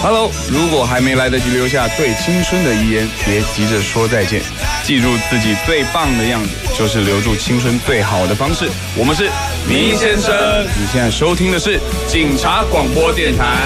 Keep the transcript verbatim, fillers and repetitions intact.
Hello， 如果还没来得及留下对青春的遗言，别急着说再见。记住自己最棒的样子，就是留住青春最好的方式。我们是明先生，你现在收听的是警察广播电台。